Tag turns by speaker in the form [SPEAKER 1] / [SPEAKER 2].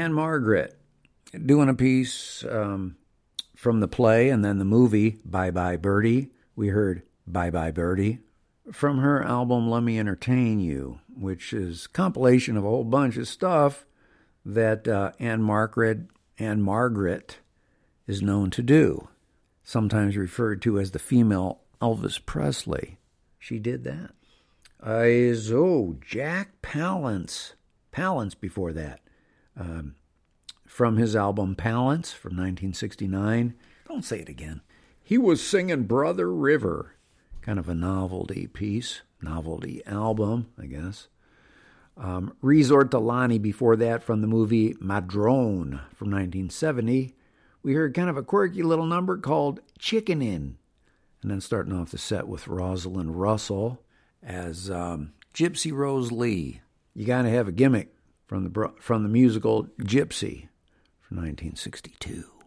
[SPEAKER 1] Anne Margaret doing a piece from the play and then the movie, Bye Bye Birdie. We heard Bye Bye Birdie from her album Let Me Entertain You, which is a compilation of a whole bunch of stuff that Anne Margaret is known to do, sometimes referred to as the female Elvis Presley. She did that. Jack Palance. Palance before that. From his album Palance from 1969. Don't say it again. He was singing Brother River, kind of a novelty piece, novelty album, I guess. Resort to Lonnie before that from the movie Madrone from 1970. We heard kind of a quirky little number called Chickenin'. And then starting off the set with Rosalind Russell as Gypsy Rose Lee. You got to have a gimmick from the musical Gypsy from 1962.